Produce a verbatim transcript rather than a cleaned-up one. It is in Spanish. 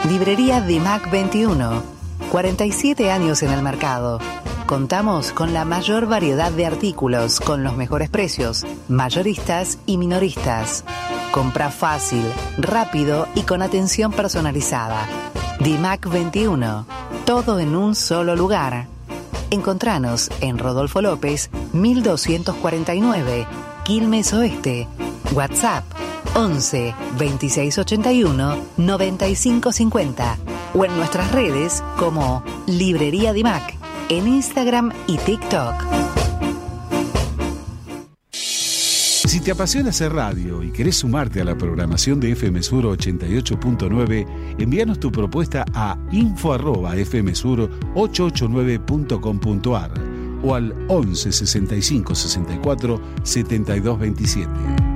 Librería Dimac veintiuno, cuarenta y siete años en el mercado. Contamos con la mayor variedad de artículos, con los mejores precios, mayoristas y minoristas. Compra fácil, rápido y con atención personalizada. Dimac veintiuno, todo en un solo lugar. Encontranos en Rodolfo López, mil doscientos cuarenta y nueve, Quilmes Oeste. WhatsApp once veintiséis ochenta y uno noventa y cinco cincuenta o en nuestras redes como Librería Dimac en Instagram y TikTok. Si te apasiona hacer radio y querés sumarte a la programación de F M Sur ochenta y ocho punto nueve, envíanos tu propuesta a info arroba f m sur ochocientos ochenta y nueve punto com punto a r o al once sesenta y cinco sesenta y cuatro setenta y dos veintisiete.